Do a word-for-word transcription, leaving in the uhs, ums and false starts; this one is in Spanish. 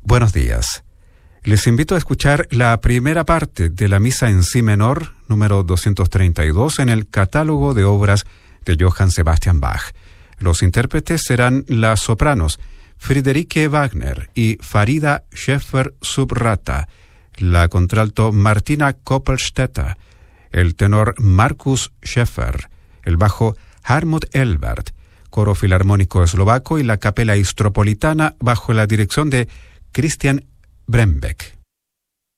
Buenos días. Les invito a escuchar la primera parte de la Misa en Si menor, número doscientos treinta y dos, en el catálogo de obras de Johann Sebastian Bach. Los intérpretes serán las sopranos Friederike Wagner y Farida Schäfer-Subrata, la contralto Martina Koppelstetter, el tenor Markus Schäfer, el bajo Hartmut Elbert, coro filarmónico eslovaco y la capela Istropolitana bajo la dirección de Christian Brembeck.